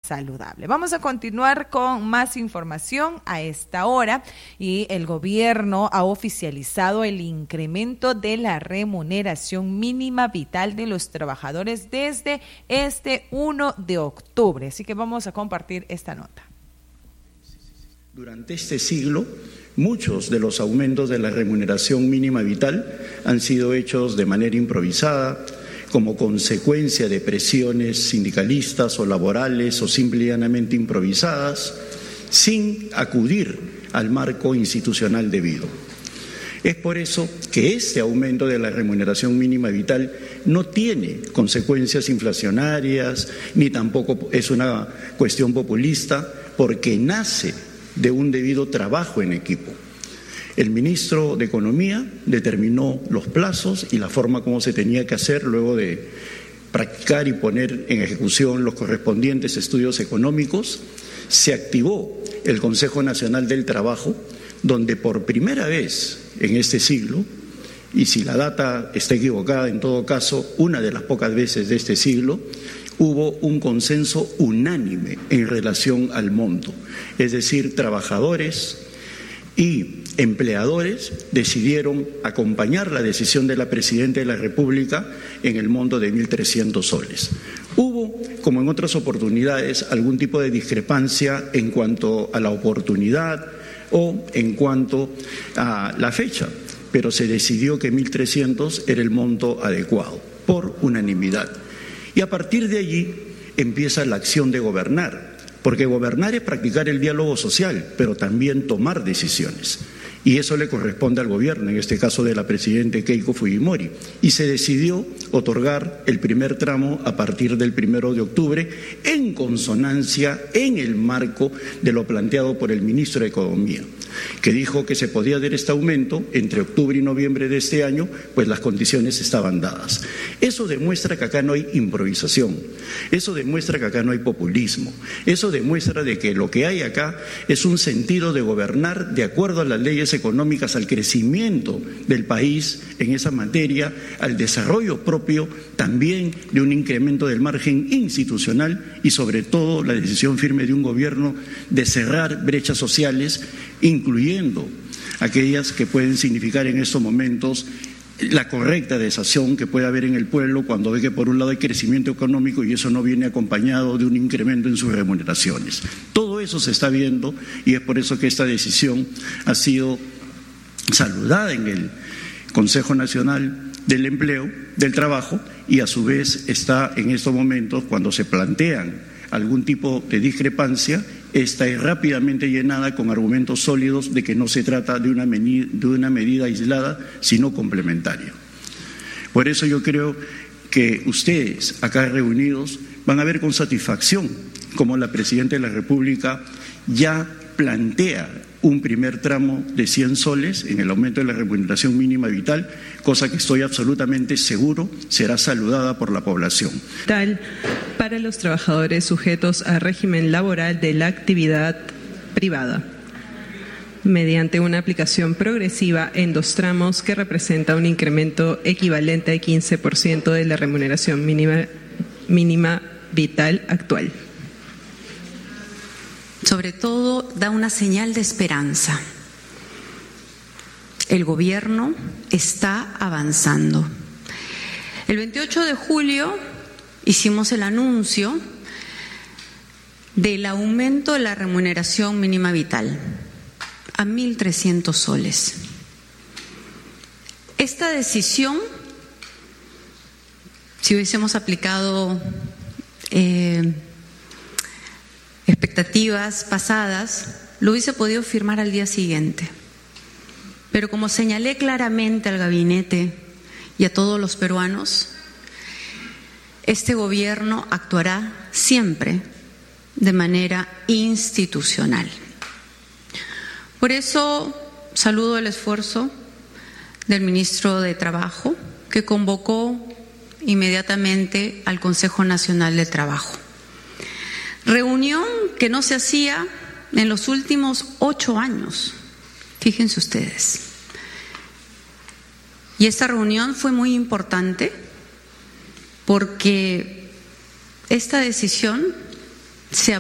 saludable. Vamos a continuar con más información a esta hora y el gobierno ha oficializado el incremento de la remuneración mínima vital de los trabajadores desde este 1 de octubre. Así que vamos a compartir esta nota. Durante este siglo, muchos de los aumentos de la remuneración mínima vital han sido hechos de manera improvisada, como consecuencia de presiones sindicalistas o laborales o simple y llanamente improvisadas, sin acudir al marco institucional debido. Es por eso que este aumento de la remuneración mínima vital no tiene consecuencias inflacionarias, ni tampoco es una cuestión populista, porque nace de un debido trabajo en equipo. El ministro de Economía determinó los plazos y la forma como se tenía que hacer luego de practicar y poner en ejecución los correspondientes estudios económicos. Se activó el Consejo Nacional del Trabajo, donde por primera vez en este siglo, y si la data está equivocada, en todo caso, una de las pocas veces de este siglo, hubo un consenso unánime en relación al monto. Es decir, trabajadores y empleadores decidieron acompañar la decisión de la Presidenta de la República en el monto de 1.300 soles. Hubo, como en otras oportunidades, algún tipo de discrepancia en cuanto a la oportunidad o en cuanto a la fecha, pero se decidió que 1.300 era el monto adecuado, por unanimidad. Y a partir de allí empieza la acción de gobernar, porque gobernar es practicar el diálogo social, pero también tomar decisiones. Y eso le corresponde al gobierno, en este caso de la presidenta Keiko Fujimori. Y se decidió otorgar el primer tramo a partir del 1 de octubre, en consonancia, en el marco de lo planteado por el ministro de Economía, que dijo que se podía dar este aumento entre octubre y noviembre de este año, pues las condiciones estaban dadas. Eso demuestra que acá no hay improvisación, eso demuestra que acá no hay populismo, eso demuestra de que lo que hay acá es un sentido de gobernar de acuerdo a las leyes económicas, al crecimiento del país en esa materia, al desarrollo propio, también de un incremento del margen institucional y sobre todo la decisión firme de un gobierno de cerrar brechas sociales, incluyendo aquellas que pueden significar en estos momentos la correcta desazón que puede haber en el pueblo cuando ve que por un lado hay crecimiento económico y eso no viene acompañado de un incremento en sus remuneraciones. Todo eso se está viendo y es por eso que esta decisión ha sido saludada en el Consejo Nacional del Empleo, del Trabajo, y a su vez está en estos momentos, cuando se plantean algún tipo de discrepancia, esta es rápidamente llenada con argumentos sólidos de que no se trata de una medida aislada, sino complementaria. Por eso yo creo que ustedes, acá reunidos, van a ver con satisfacción cómo la Presidenta de la República ya plantea un primer tramo de 100 soles en el aumento de la remuneración mínima vital, cosa que estoy absolutamente seguro será saludada por la población. Para los trabajadores sujetos a régimen laboral de la actividad privada, mediante una aplicación progresiva en 2 tramos que representa un incremento equivalente al 15% de la remuneración mínima vital actual. Sobre todo da una señal de esperanza. El gobierno está avanzando. El 28 de julio hicimos el anuncio del aumento de la remuneración mínima vital a 1.300 soles. Esta decisión, si hubiésemos aplicado expectativas pasadas, lo hubiese podido firmar al día siguiente. Pero como señalé claramente al gabinete y a todos los peruanos, este gobierno actuará siempre de manera institucional. Por eso saludo el esfuerzo del ministro de Trabajo, que convocó inmediatamente al Consejo Nacional del Trabajo. Reunión que no se hacía en los últimos 8 años, fíjense ustedes. Y esta reunión fue muy importante porque esta decisión se